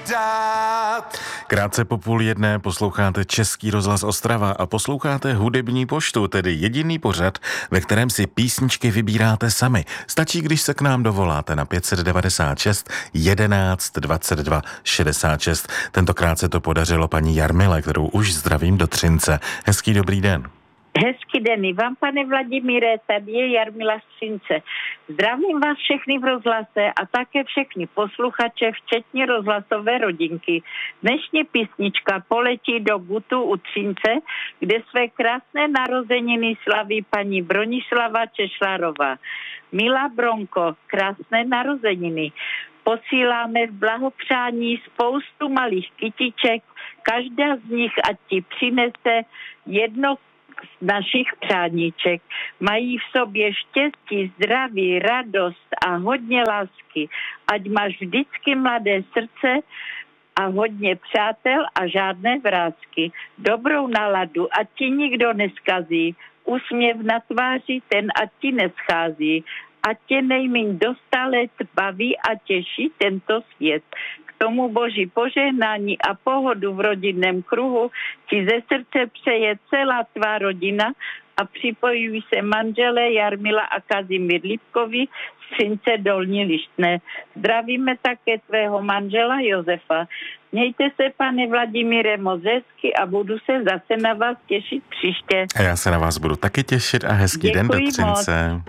dát. Krátce po 12:30 posloucháte Český rozhlas Ostrava a posloucháte Hudební poštu, tedy jediný pořad, ve kterém si písničky vybíráte sami. Stačí, když se k nám dovoláte na 596 11 22 66. Tentokrát se to podařilo paní Jarmile, kterou už zdravím do Třince. Hezký dobrý den. Hezký den i vám, pane Vladimíre, tady je Jarmila z Třince. Zdravím vás všechny v rozhlase a také všechny posluchače, včetně rozhlasové rodinky. Dnešní písnička poletí do Gutu u Třince, kde své krásné narozeniny slaví paní Bronislava Češlárová. Milá Bronko, krásné narozeniny. Posíláme v blahopřání spoustu malých kytiček, každá z nich ať ti přinese jedno z našich přáníček. Mají v sobě štěstí, zdraví, radost a hodně lásky. Ať máš vždycky mladé srdce a hodně přátel a žádné vrásky. Dobrou náladu, ať ti nikdo neskazí. Úsměv na tváři, ten ať ti neschází. Ať tě nejmíň dostale baví a těší tento svět. K tomu boží požehnání a pohodu v rodinném kruhu ti ze srdce přeje celá tvá rodina a připojují se manželé Jarmila a Kazimír Lipkovi z Třince Dolní Lištné. Zdravíme také tvého manžela Josefa. Mějte se, pane Vladimíre, moc hezky a budu se zase na vás těšit příště. A já se na vás budu taky těšit a hezký den do Třince. Moc.